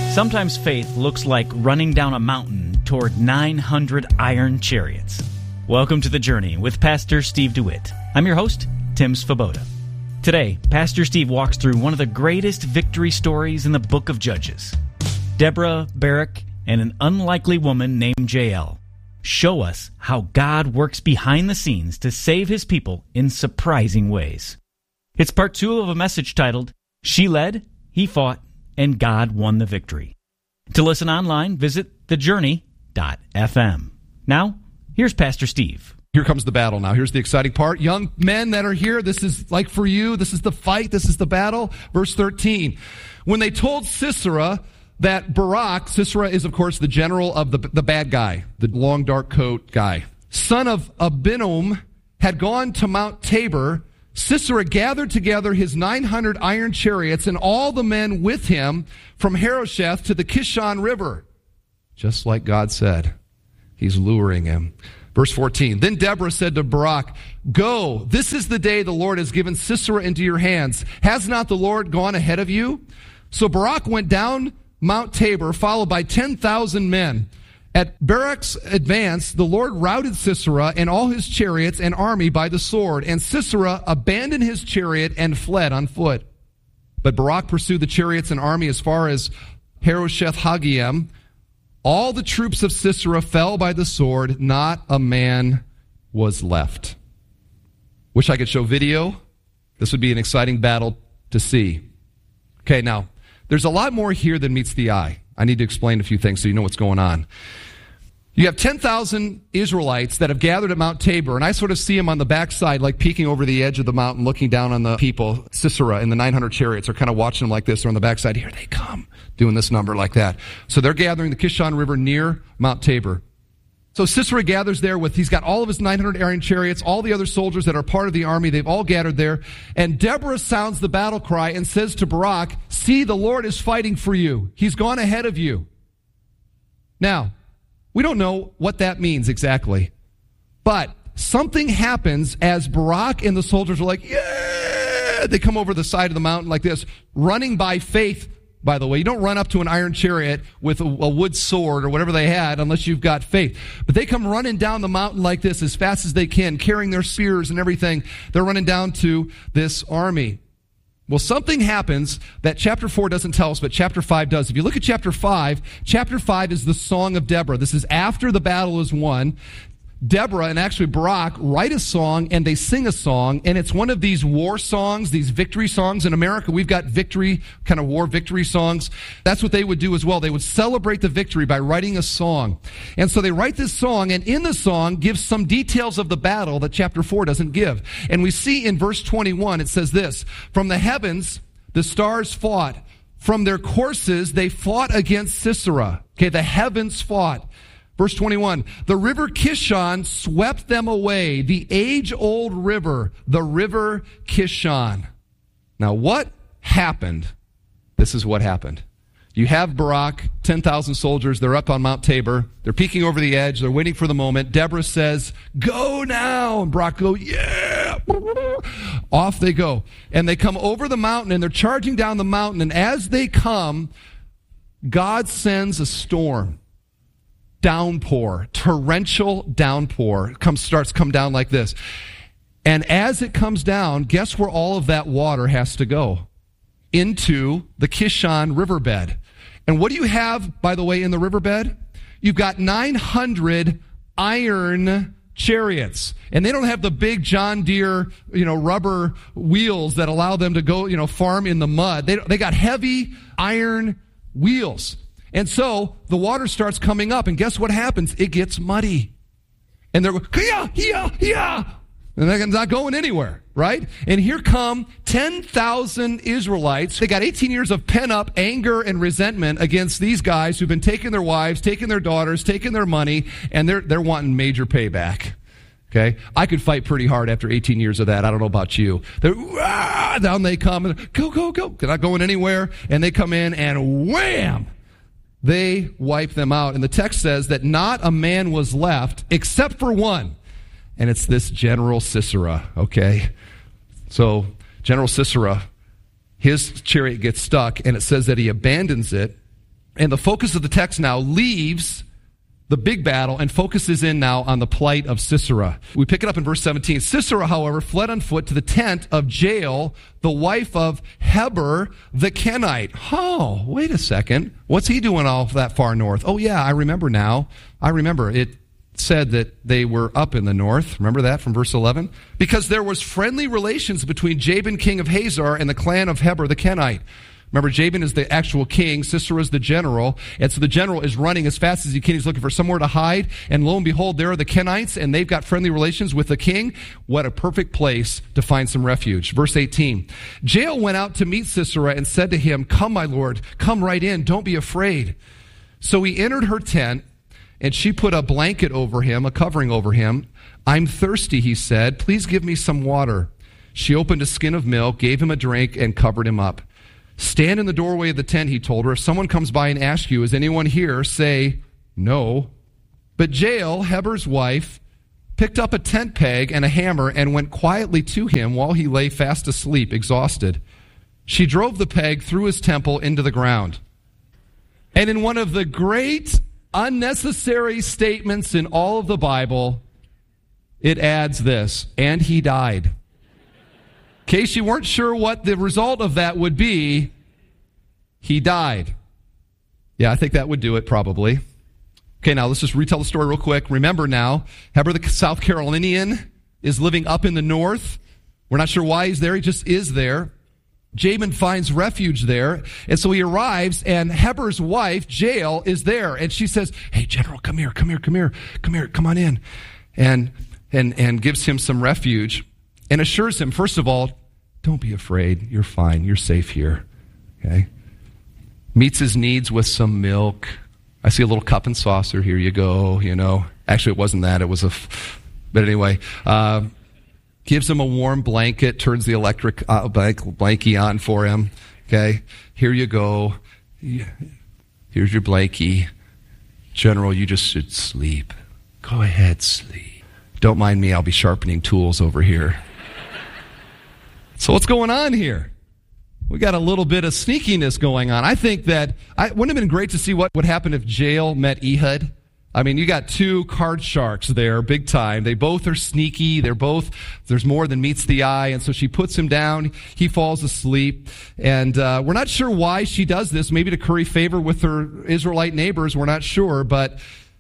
Sometimes faith looks like running down a mountain toward 900 iron chariots. Welcome to The Journey with Pastor Steve DeWitt. I'm your host, Tim Svoboda. Today, Pastor Steve walks through one of the greatest victory stories in the book of Judges. Deborah, Barak, and an unlikely woman named Jael show us how God works behind the scenes to save his people in surprising ways. It's part 2 of a message titled, She Led, He Fought, and God Won the Victory. To listen online, visit thejourney.fm. Now, here's Pastor Steve. Here comes the battle now. Here's the exciting part. Young men that are here, this is like for you. This is the fight. This is the battle. Verse 13. When they told Sisera that Barak, Sisera is, of course, the general of the bad guy, the long dark coat guy, son of Abinoam, had gone to Mount Tabor, Sisera gathered together his 900 iron chariots and all the men with him from Harosheth to the Kishon River. Just like God said, he's luring him. Verse 14, then Deborah said to Barak, go, this is the day the Lord has given Sisera into your hands. Has not the Lord gone ahead of you? So Barak went down Mount Tabor, followed by 10,000 men. At Barak's advance, the Lord routed Sisera and all his chariots and army by the sword, and Sisera abandoned his chariot and fled on foot. But Barak pursued the chariots and army as far as Harosheth Hagoyim. All the troops of Sisera fell by the sword, not a man was left. Wish I could show video. This would be an exciting battle to see. Okay, now, there's a lot more here than meets the eye. I need to explain a few things so you know what's going on. You have 10,000 Israelites that have gathered at Mount Tabor, and I sort of see them on the backside, like peeking over the edge of the mountain, looking down on the people. Sisera and the 900 chariots are kind of watching them like this. They're on the backside. Here they come, doing this number like that. So they're gathering the Kishon River near Mount Tabor. So Sisera gathers there he's got all of his 900 iron chariots, all the other soldiers that are part of the army, they've all gathered there. And Deborah sounds the battle cry and says to Barak, see, the Lord is fighting for you. He's gone ahead of you. Now, we don't know what that means exactly. But something happens as Barak and the soldiers are like, yeah! They come over the side of the mountain like this, running by faith. By the way, you don't run up to an iron chariot with a wood sword or whatever they had unless you've got faith. But they come running down the mountain like this as fast as they can, carrying their spears and everything. They're running down to this army. Well, something happens that chapter 4 doesn't tell us, but chapter 5 does. If you look at chapter 5 is the Song of Deborah. This is after the battle is won. Deborah and actually Barak write a song and they sing a song, and it's one of these war songs, these victory songs. In America, we've got victory, kind of war victory songs. That's what they would do as well. They would celebrate the victory by writing a song. And so they write this song, and in the song gives some details of the battle that chapter 4 doesn't give. And we see in verse 21, it says this, from the heavens, the stars fought. From their courses, they fought against Sisera. Okay, the heavens fought. Verse 21, the river Kishon swept them away, the age-old river, the river Kishon. Now, what happened? This is what happened. You have Barak, 10,000 soldiers, they're up on Mount Tabor, they're peeking over the edge, they're waiting for the moment. Deborah says, go now, and Barak goes, yeah! Off they go. And they come over the mountain, and they're charging down the mountain, and as they come, God sends a storm. Downpour, torrential downpour starts come down like this. And as it comes down, guess where all of that water has to go? Into the Kishon riverbed. And what do you have, by the way, in the riverbed? You've got 900 iron chariots. And they don't have the big John Deere, rubber wheels that allow them to go, farm in the mud. They got heavy iron wheels. And so the water starts coming up, and guess what happens? It gets muddy. And they're going, yeah. And they're not going anywhere, right? And here come 10,000 Israelites. They got 18 years of pent-up anger and resentment against these guys who've been taking their wives, taking their daughters, taking their money, and they're wanting major payback. Okay? I could fight pretty hard after 18 years of that. I don't know about you. Down they come, and go. They're not going anywhere. And they come in, and wham! They wipe them out. And the text says that not a man was left except for one. And it's this General Sisera, okay? So General Sisera, his chariot gets stuck, and it says that he abandons it. And the focus of the text now leaves the big battle and focuses in now on the plight of Sisera. We pick it up in verse 17. Sisera, however, fled on foot to the tent of Jael, the wife of Heber the Kenite. Oh, wait a second. What's he doing all that far north? Oh, yeah, I remember now. I remember. It said that they were up in the north. Remember that from verse 11? Because there was friendly relations between Jabin, king of Hazor, and the clan of Heber the Kenite. Remember, Jabin is the actual king, Sisera is the general, and so the general is running as fast as he can. He's looking for somewhere to hide, and lo and behold, there are the Kenites, and they've got friendly relations with the king. What a perfect place to find some refuge. Verse 18, Jael went out to meet Sisera and said to him, "Come, my lord, come right in, don't be afraid." So he entered her tent, and she put a blanket over him, a covering over him. "I'm thirsty," he said. "Please give me some water." She opened a skin of milk, gave him a drink, and covered him up. "Stand in the doorway of the tent," he told her. "If someone comes by and asks you, 'Is anyone here?' say, 'No.'" But Jael, Heber's wife, picked up a tent peg and a hammer and went quietly to him while he lay fast asleep, exhausted. She drove the peg through his temple into the ground. And in one of the great unnecessary statements in all of the Bible, it adds this, "and he died." In case you weren't sure what the result of that would be, he died. Yeah, I think that would do it probably. Okay, now let's just retell the story real quick. Remember now, Heber the South Carolinian is living up in the north. We're not sure why he's there. He just is there. Jabin finds refuge there. And so he arrives, and Heber's wife, Jael, is there. And she says, "Hey, General, come here, come on in." And gives him some refuge and assures him, first of all, don't be afraid. You're fine. You're safe here. Okay? Meets his needs with some milk. I see a little cup and saucer. Here you go, Actually, it wasn't that. It was but anyway. Gives him a warm blanket, turns the electric blankie on for him. Okay? Here you go. Here's your blankie. General, you just should sleep. Go ahead, sleep. Don't mind me. I'll be sharpening tools over here. So what's going on here? We got a little bit of sneakiness going on. I think that wouldn't have been great to see what would happen if Jael met Ehud. I mean, you got two card sharks there, big time. They both are sneaky. There's more than meets the eye. And so she puts him down. He falls asleep. And we're not sure why she does this. Maybe to curry favor with her Israelite neighbors. We're not sure. But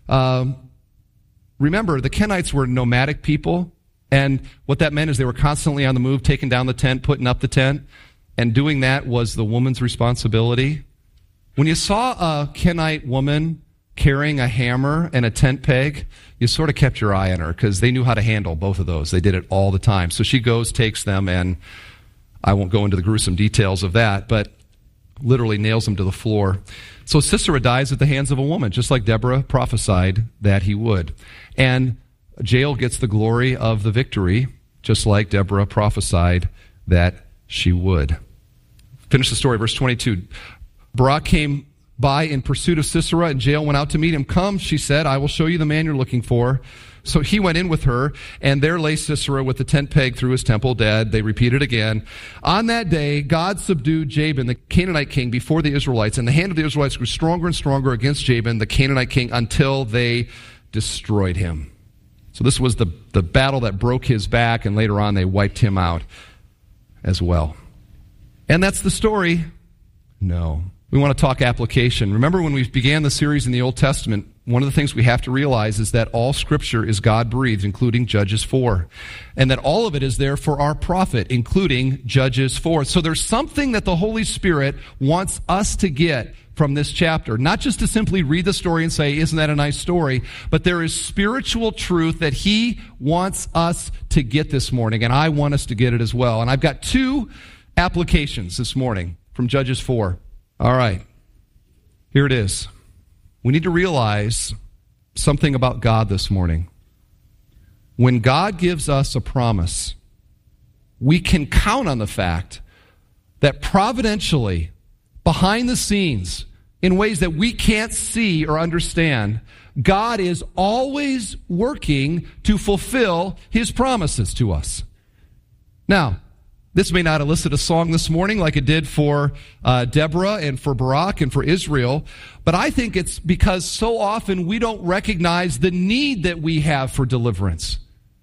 remember, the Kenites were nomadic people. And what that meant is they were constantly on the move, taking down the tent, putting up the tent. And doing that was the woman's responsibility. When you saw a Kenite woman carrying a hammer and a tent peg, you sort of kept your eye on her because they knew how to handle both of those. They did it all the time. So she goes, takes them, and I won't go into the gruesome details of that, but literally nails them to the floor. So Sisera dies at the hands of a woman, just like Deborah prophesied that he would. And Jael gets the glory of the victory, just like Deborah prophesied that she would. Finish the story, verse 22. Barak came by in pursuit of Sisera, and Jael went out to meet him. "Come," she said, "I will show you the man you're looking for." So he went in with her, and there lay Sisera with the tent peg through his temple, dead. They repeat it again. On that day, God subdued Jabin, the Canaanite king, before the Israelites, and the hand of the Israelites grew stronger and stronger against Jabin, the Canaanite king, until they destroyed him. So this was the battle that broke his back, and later on they wiped him out as well. And that's the story? No. We want to talk application. Remember when we began the series in the Old Testament, one of the things we have to realize is that all Scripture is God-breathed, including Judges 4. And that all of it is there for our profit, including Judges 4. So there's something that the Holy Spirit wants us to get from this chapter. Not just to simply read the story and say, "Isn't that a nice story?" But there is spiritual truth that He wants us to get this morning. And I want us to get it as well. And I've got two applications this morning from Judges 4. All right. Here it is. We need to realize something about God this morning. When God gives us a promise, we can count on the fact that providentially, behind the scenes, in ways that we can't see or understand, God is always working to fulfill His promises to us. Now, This may not elicit a song this morning like it did for Deborah and for Barak and for Israel, but I think it's because so often we don't recognize the need that we have for deliverance.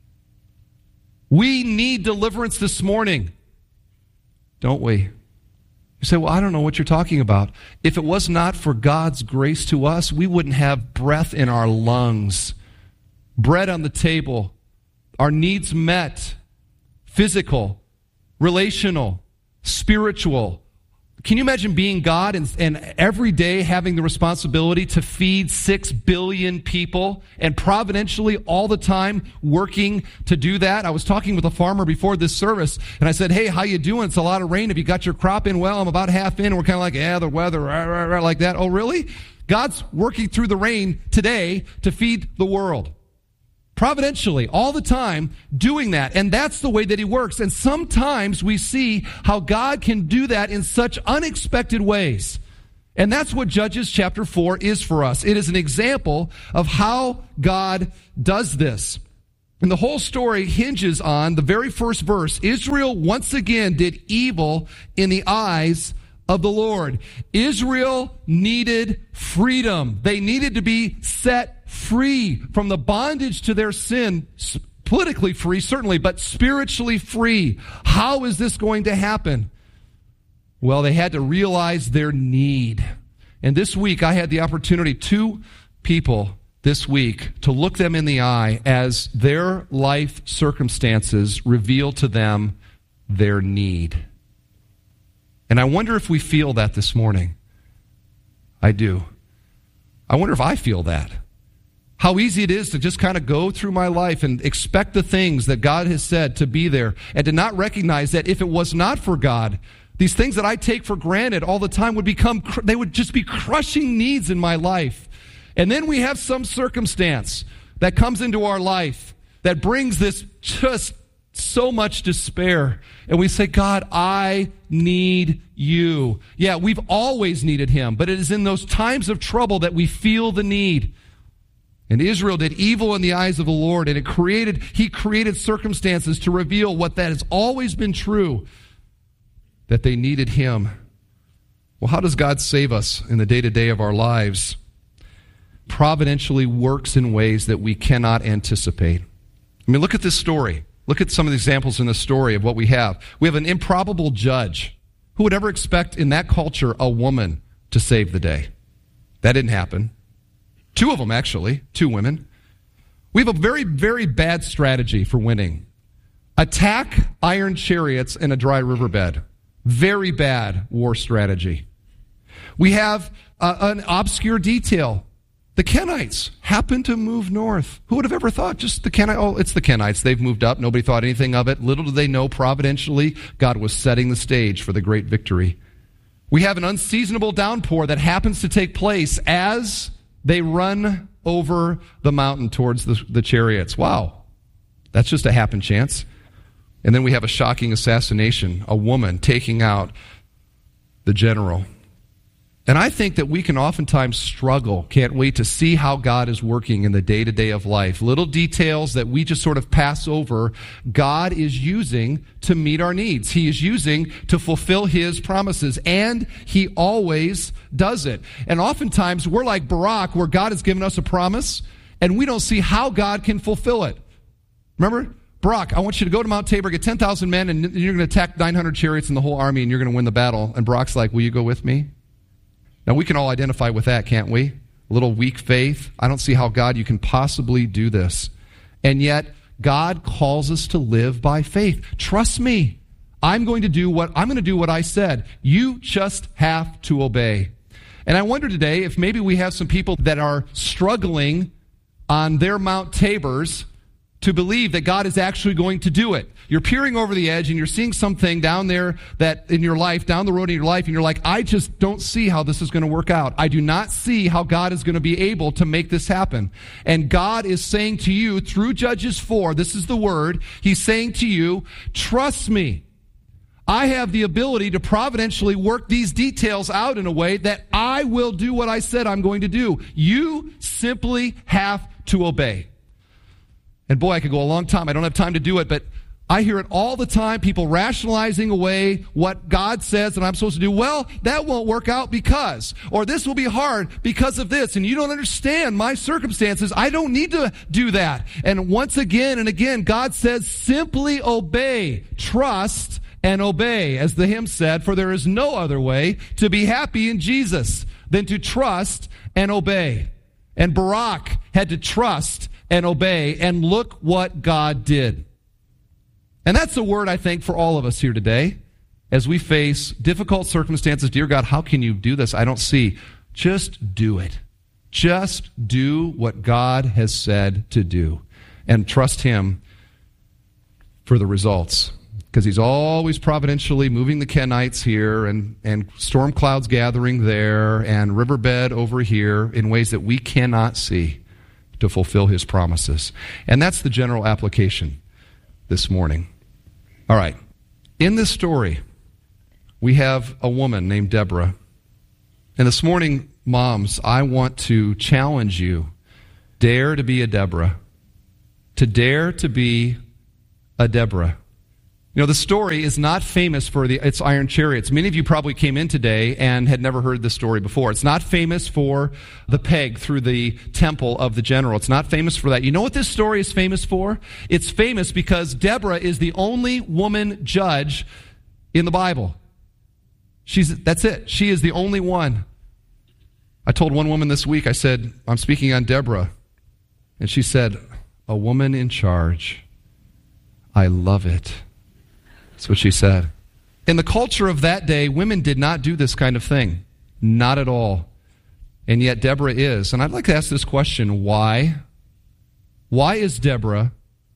We need deliverance this morning, don't we? You say, well, I don't know what you're talking about. If it was not for God's grace to us, we wouldn't have breath in our lungs, bread on the table, our needs met, physical, relational, spiritual. Can you imagine being God and every day having the responsibility to feed 6 billion people and providentially all the time working to do that? I was talking with a farmer before this service and I said, hey, how you doing? It's a lot of rain. Have you got your crop in? Well, I'm about half in. And we're kind of like, yeah, the weather, like that. Oh, really? God's working through the rain today to feed the world. Providentially, all the time, doing that. And that's the way that he works. And sometimes we see how God can do that in such unexpected ways. And that's what Judges chapter 4 is for us. It is an example of how God does this. And the whole story hinges on the very first verse. Israel once again did evil in the eyes of the Lord. Israel needed freedom. They needed to be set free from the bondage to their sin, politically free, certainly, but spiritually free. How is this going to happen? Well, they had to realize their need. And this week, I had the opportunity, 2 people this week, to look them in the eye as their life circumstances reveal to them their need. And I wonder if we feel that this morning. I do. I wonder if I feel that. How easy it is to just kind of go through my life and expect the things that God has said to be there and to not recognize that if it was not for God, these things that I take for granted all the time they would just be crushing needs in my life. And then we have some circumstance that comes into our life that brings this just so much despair. And we say, God, I need you. Yeah, we've always needed him, but it is in those times of trouble that we feel the need. And Israel did evil in the eyes of the Lord, and he created circumstances to reveal what that has always been true, that they needed him. Well, how does God save us in the day-to-day of our lives? Providentially works in ways that we cannot anticipate. I mean, look at this story. Look at some of the examples in the story of what we have. We have an improbable judge. Who would ever expect in that culture a woman to save the day? That didn't happen. 2 of them, actually. 2 women. We have a very, very bad strategy for winning. Attack iron chariots in a dry riverbed. Very bad war strategy. We have an obscure detail. The Kenites happen to move north. Who would have ever thought just the Kenites? Oh, it's the Kenites. They've moved up. Nobody thought anything of it. Little did they know, providentially, God was setting the stage for the great victory. We have an unseasonable downpour that happens to take place as they run over the mountain towards the chariots. Wow. That's just a happen chance. And then we have a shocking assassination, a woman taking out the general. And I think that we can oftentimes struggle, can't we, to see how God is working in the day-to-day of life. Little details that we just sort of pass over, God is using to meet our needs. He is using to fulfill his promises, and he always does it. And oftentimes we're like Barak, where God has given us a promise, and we don't see how God can fulfill it. Remember? Barak, I want you to go to Mount Tabor, get 10,000 men, and you're going to attack 900 chariots and the whole army, and you're going to win the battle. And Barak's like, will you go with me? Now, we can all identify with that, can't we? A little weak faith. I don't see how, God, you can possibly do this. And yet, God calls us to live by faith. Trust me. I'm going to do what I said. You just have to obey. And I wonder today if maybe we have some people that are struggling on their Mount Tabors to believe that God is actually going to do it. You're peering over the edge and you're seeing something down there that in your life, down the road in your life, and you're like, I just don't see how this is going to work out. I do not see how God is going to be able to make this happen. And God is saying to you through Judges 4, this is the word, he's saying to you, trust me. I have the ability to providentially work these details out in a way that I will do what I said I'm going to do. You simply have to obey. And boy, I could go a long time. I don't have time to do it, but I hear it all the time, people rationalizing away what God says that I'm supposed to do. Well, that won't work out because, or this will be hard because of this, and you don't understand my circumstances. I don't need to do that. And once again and again, God says, simply obey, trust, and obey. As the hymn said, for there is no other way to be happy in Jesus than to trust and obey. And Barak had to trust and obey, and look what God did. And that's the word, I think, for all of us here today. As we face difficult circumstances, dear God, how can you do this? I don't see. Just do it. Just do what God has said to do. And trust Him for the results. Because He's always providentially moving the Kenites here, and storm clouds gathering there, and riverbed over here in ways that we cannot see to fulfill His promises. And that's the general application this morning. All right. In this story, we have a woman named Deborah. And this morning, moms, I want to challenge you. Dare to be a Deborah. To dare to be a Deborah. You know, the story is not famous for its iron chariots. Many of you probably came in today and had never heard this story before. It's not famous for the peg through the temple of the general. It's not famous for that. You know what this story is famous for? It's famous because Deborah is the only woman judge in the Bible. That's it. She is the only one. I told one woman this week, I said, I'm speaking on Deborah. And she said, a woman in charge. I love it. That's what she said. In the culture of that day, women did not do this kind of thing. Not at all. And yet Deborah is. And I'd like to ask this question, why? Why is Deborah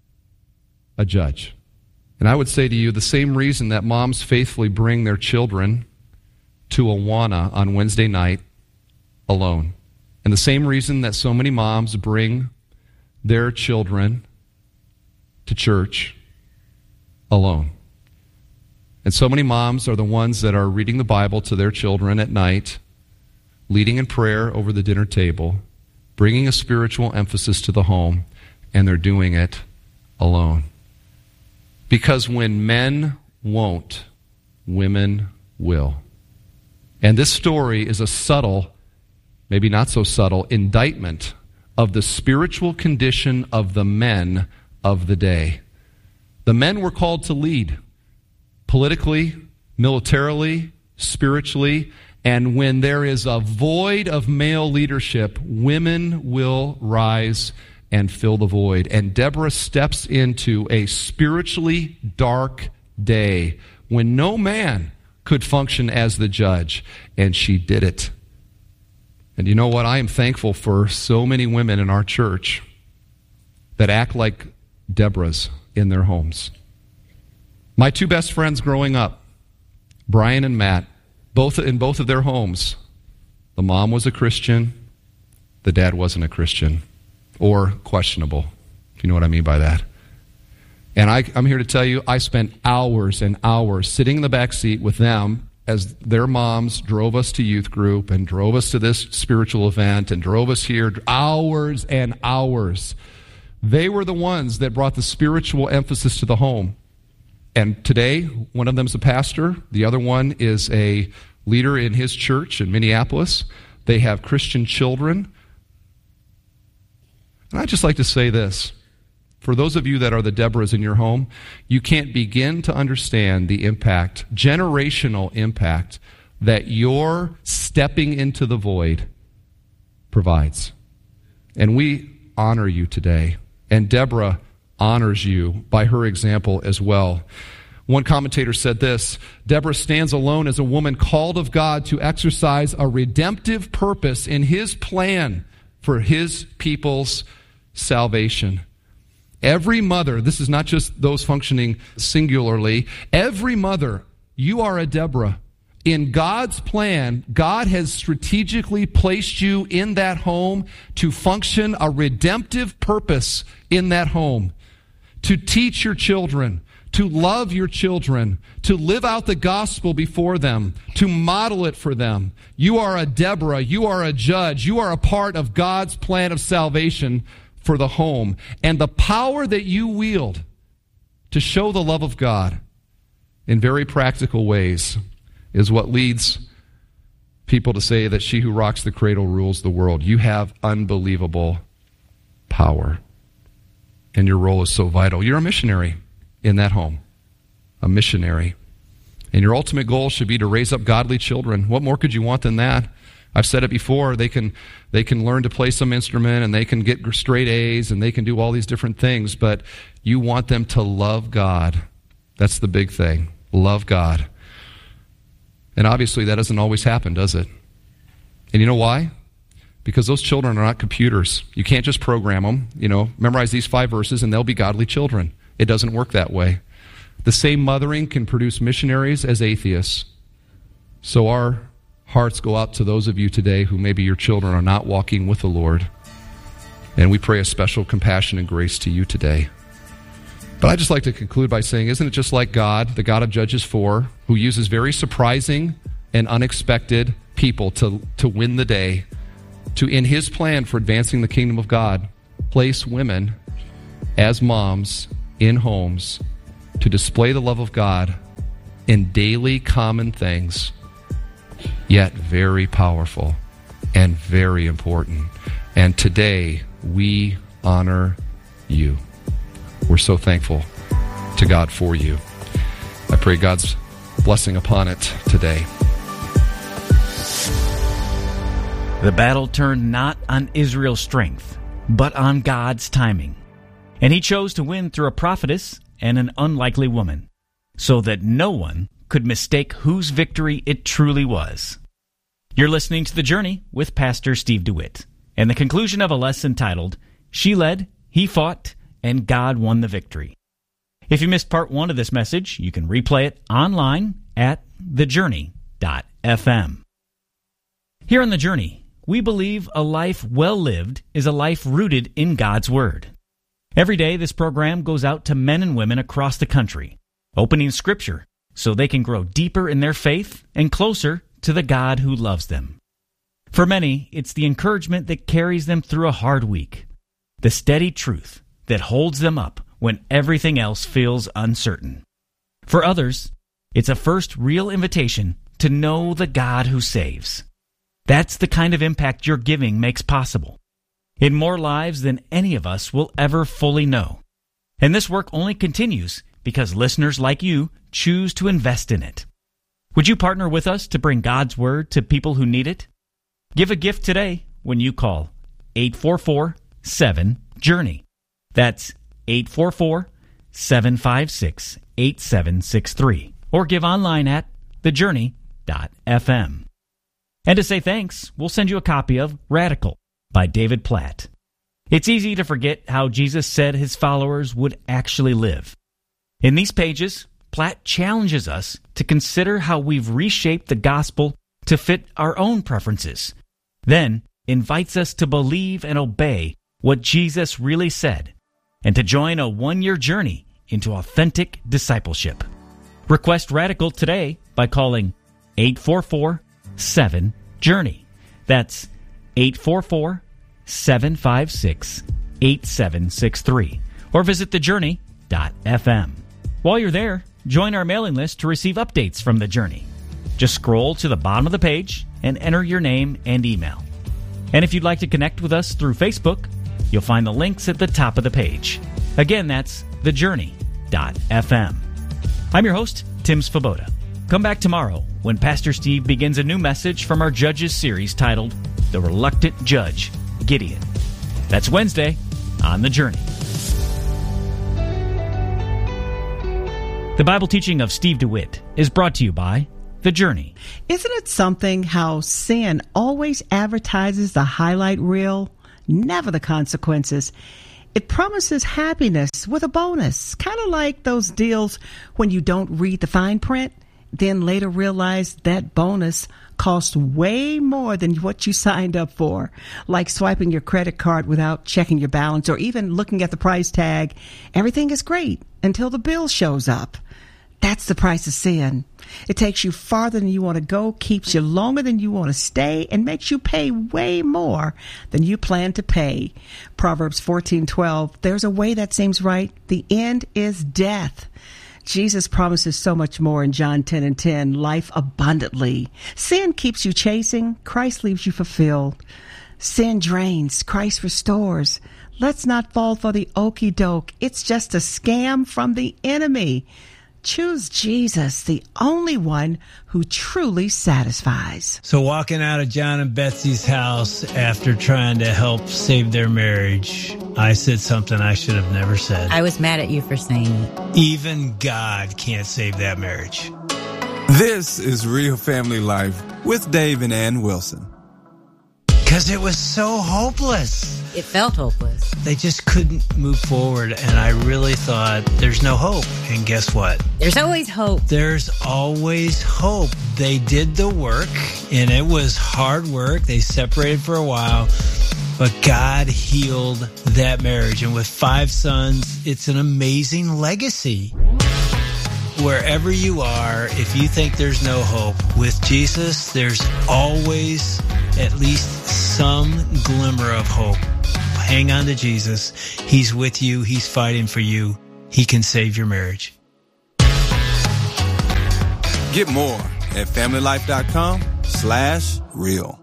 a judge? And I would say to you, the same reason that moms faithfully bring their children to Awana on Wednesday night alone. And the same reason that so many moms bring their children to church alone. And so many moms are the ones that are reading the Bible to their children at night, leading in prayer over the dinner table, bringing a spiritual emphasis to the home, and they're doing it alone. Because when men won't, women will. And this story is a subtle, maybe not so subtle, indictment of the spiritual condition of the men of the day. The men were called to lead. Politically, militarily, spiritually, and when there is a void of male leadership, women will rise and fill the void. And Deborah steps into a spiritually dark day when no man could function as the judge, and she did it. And you know what? I am thankful for so many women in our church that act like Deborahs in their homes. My two best friends growing up, Brian and Matt, in both of their homes, the mom was a Christian, the dad wasn't a Christian, or questionable, if you know what I mean by that. And I'm here to tell you, I spent hours and hours sitting in the back seat with them as their moms drove us to youth group and drove us to this spiritual event and drove us here, hours and hours. They were the ones that brought the spiritual emphasis to the home. And today, one of them is a pastor. The other one is a leader in his church in Minneapolis. They have Christian children. And I'd just like to say this. For those of you that are the Deborahs in your home, you can't begin to understand the impact, generational impact, that your stepping into the void provides. And we honor you today. And Deborah honors you by her example as well. One commentator said this, Deborah stands alone as a woman called of God to exercise a redemptive purpose in His plan for His people's salvation. Every mother, this is not just those functioning singularly, every mother, you are a Deborah. In God's plan, God has strategically placed you in that home to function a redemptive purpose in that home. To teach your children, to love your children, to live out the gospel before them, to model it for them. You are a Deborah, you are a judge, you are a part of God's plan of salvation for the home. And the power that you wield to show the love of God in very practical ways is what leads people to say that she who rocks the cradle rules the world. You have unbelievable power, and your role is so vital. You're a missionary in that home, a missionary. And your ultimate goal should be to raise up godly children. What more could you want than that? I've said it before, they can learn to play some instrument, and they can get straight A's, and they can do all these different things, but you want them to love God. That's the big thing. Love God. And obviously that doesn't always happen, does it? And you know why? Because those children are not computers. You can't just program them, memorize these 5 verses and they'll be godly children. It doesn't work that way. The same mothering can produce missionaries as atheists. So our hearts go out to those of you today who maybe your children are not walking with the Lord. And we pray a special compassion and grace to you today. But I'd just like to conclude by saying, isn't it just like God, the God of Judges 4, who uses very surprising and unexpected people to win the day, to, in his plan for advancing the kingdom of God, place women as moms in homes to display the love of God in daily common things, yet very powerful and very important. And today, we honor you. We're so thankful to God for you. I pray God's blessing upon it today. The battle turned not on Israel's strength, but on God's timing. And he chose to win through a prophetess and an unlikely woman, so that no one could mistake whose victory it truly was. You're listening to The Journey with Pastor Steve DeWitt, and the conclusion of a lesson titled, She Led, He Fought, and God Won the Victory. If you missed part 1 of this message, you can replay it online at thejourney.fm. Here on The Journey, we believe a life well lived is a life rooted in God's Word. Every day, this program goes out to men and women across the country, opening Scripture so they can grow deeper in their faith and closer to the God who loves them. For many, it's the encouragement that carries them through a hard week, the steady truth that holds them up when everything else feels uncertain. For others, it's a first real invitation to know the God who saves. That's the kind of impact your giving makes possible, in more lives than any of us will ever fully know. And this work only continues because listeners like you choose to invest in it. Would you partner with us to bring God's Word to people who need it? Give a gift today when you call 844-7-JOURNEY. That's 844-756-8763. Or give online at thejourney.fm. And to say thanks, we'll send you a copy of Radical by David Platt. It's easy to forget how Jesus said his followers would actually live. In these pages, Platt challenges us to consider how we've reshaped the gospel to fit our own preferences, then invites us to believe and obey what Jesus really said, and to join a 1-year journey into authentic discipleship. Request Radical today by calling 844-7-JOURNEY. That's 844-756-8763. Or visit thejourney.fm. While you're there, join our mailing list to receive updates from The Journey. Just scroll to the bottom of the page and enter your name and email. And if you'd like to connect with us through Facebook, you'll find the links at the top of the page. Again, that's thejourney.fm. I'm your host, Tim Svoboda. Come back tomorrow when Pastor Steve begins a new message from our Judges series titled The Reluctant Judge, Gideon. That's Wednesday on The Journey. The Bible teaching of Steve DeWitt is brought to you by The Journey. Isn't it something how sin always advertises the highlight reel, never the consequences? It promises happiness with a bonus, kind of like those deals when you don't read the fine print, then later realize that bonus costs way more than what you signed up for, like swiping your credit card without checking your balance or even looking at the price tag. Everything is great until the bill shows up. That's the price of sin. It takes you farther than you want to go, keeps you longer than you want to stay, and makes you pay way more than you plan to pay. Proverbs 14:12, there's a way that seems right. The end is death. Jesus promises so much more in John 10:10, life abundantly. Sin keeps you chasing. Christ leaves you fulfilled. Sin drains. Christ restores. Let's not fall for the okie doke. It's just a scam from the enemy. Choose Jesus, the only one who truly satisfies. So walking out of John and Betsy's house after trying to help save their marriage, I said something I should have never said. I was mad at you for saying it. Even God can't save that marriage. This is Real Family Life with Dave and Ann Wilson. Because it was so hopeless. It felt hopeless. They just couldn't move forward, and I really thought, there's no hope. And guess what? There's always hope. There's always hope. They did the work, and it was hard work. They separated for a while, but God healed that marriage. And with 5 sons, it's an amazing legacy. Wherever you are, if you think there's no hope, with Jesus, there's always at least some glimmer of hope. Hang on to Jesus. He's with you. He's fighting for you. He can save your marriage. Get more at familylife.com/real.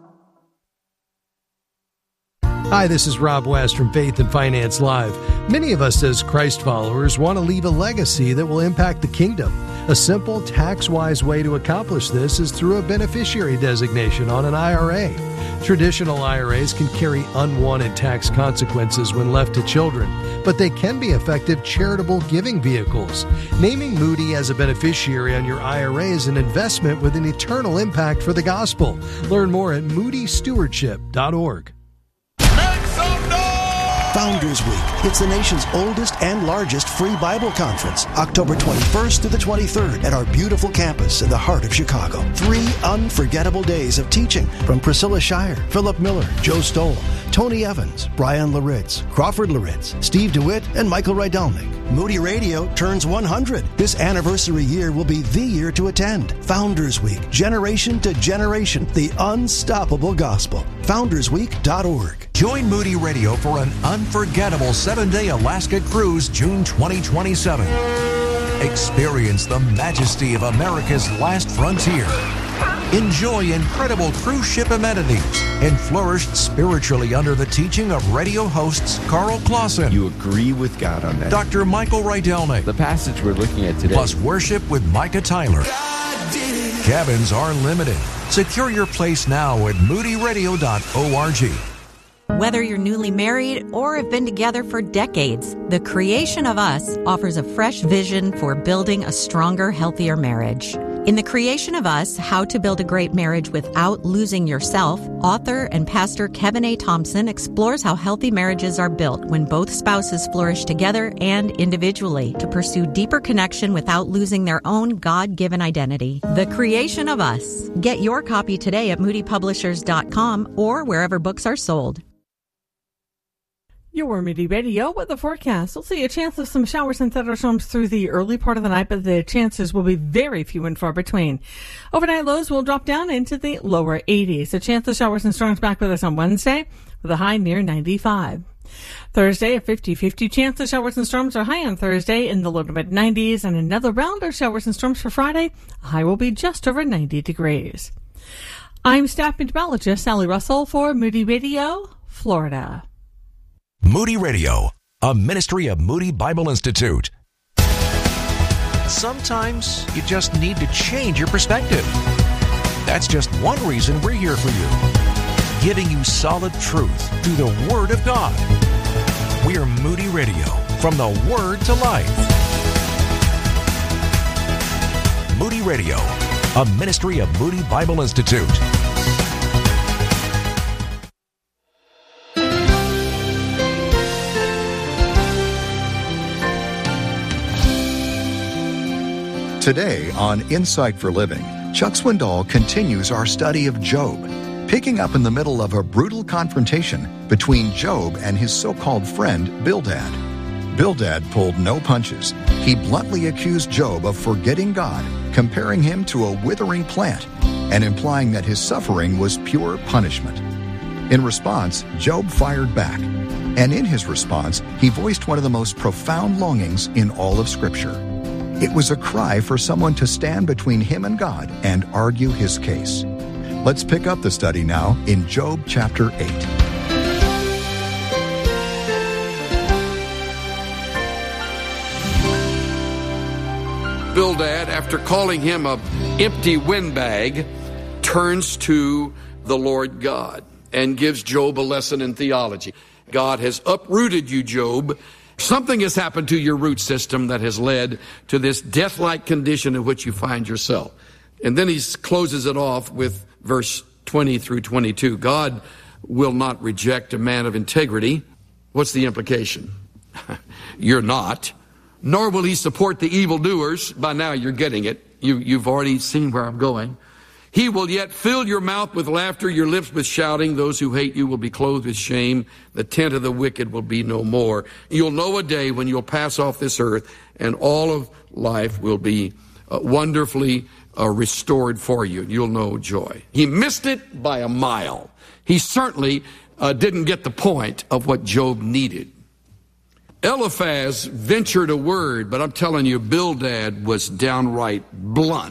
Hi, this is Rob West from Faith and Finance Live. Many of us as Christ followers want to leave a legacy that will impact the kingdom. A simple, tax-wise way to accomplish this is through a beneficiary designation on an IRA. Traditional IRAs can carry unwanted tax consequences when left to children, but they can be effective charitable giving vehicles. Naming Moody as a beneficiary on your IRA is an investment with an eternal impact for the gospel. Learn more at moodystewardship.org. Founders Week. It's the nation's oldest and largest free Bible conference, October 21st to the 23rd at our beautiful campus in the heart of Chicago. 3 unforgettable days of teaching from Priscilla Shire, Philip Miller, Joe Stoll, Tony Evans, Brian Laritz, Crawford Laritz, Steve DeWitt, and Michael Rydelnik. Moody Radio turns 100. This anniversary year will be the year to attend. Founders Week, generation to generation, the unstoppable gospel. FoundersWeek.org. Join Moody Radio for an unforgettable 7-day Alaska cruise, June 2027. Experience the majesty of America's last frontier. Enjoy incredible cruise ship amenities and flourish spiritually under the teaching of radio hosts Carl Clausen. You agree with God on that. Dr. Michael Rydelnik. The passage we're looking at today. Plus worship with Micah Tyler. Cabins are limited. Secure your place now at moodyradio.org. Whether you're newly married or have been together for decades, The Creation of Us offers a fresh vision for building a stronger, healthier marriage. In The Creation of Us, How to Build a Great Marriage Without Losing Yourself, author and pastor Kevin A. Thompson explores how healthy marriages are built when both spouses flourish together and individually to pursue deeper connection without losing their own God-given identity. The Creation of Us. Get your copy today at moodypublishers.com or wherever books are sold. Your Moody Radio with the forecast. We'll see a chance of some showers and thunderstorms through the early part of the night, but the chances will be very few and far between. Overnight lows will drop down into the lower 80s. A chance of showers and storms back with us on Wednesday with a high near 95. Thursday, a 50-50 chance of showers and storms are high on Thursday in the low to mid 90s, and another round of showers and storms for Friday. A high will be just over 90 degrees. I'm staff meteorologist Sally Russell for Moody Radio, Florida. Moody Radio, a ministry of Moody Bible Institute. Sometimes you just need to change your perspective. That's just one reason we're here for you, giving you solid truth through the Word of God. We're Moody Radio, from the Word to life. Moody Radio, a ministry of Moody Bible Institute. Today on Insight for Living, Chuck Swindoll continues our study of Job, picking up in the middle of a brutal confrontation between Job and his so-called friend Bildad. Bildad pulled no punches. He bluntly accused Job of forgetting God, comparing him to a withering plant, and implying that his suffering was pure punishment. In response, Job fired back. And in his response, he voiced one of the most profound longings in all of Scripture. It was a cry for someone to stand between him and God and argue his case. Let's pick up the study now in Job chapter 8. Bildad, after calling him a empty windbag, turns to the Lord God and gives Job a lesson in theology. God has uprooted you, Job. Something has happened to your root system that has led to this death-like condition in which you find yourself. And then he closes it off with verse 20 through 22. God will not reject a man of integrity. What's the implication? You're not. Nor will he support the evildoers. By now you're getting it. You've already seen where I'm going. He will yet fill your mouth with laughter, your lips with shouting. Those who hate you will be clothed with shame. The tent of the wicked will be no more. You'll know a day when you'll pass off this earth, and all of life will be wonderfully restored for you. You'll know joy. He missed it by a mile. He certainly didn't get the point of what Job needed. Eliphaz ventured a word, but I'm telling you, Bildad was downright blunt.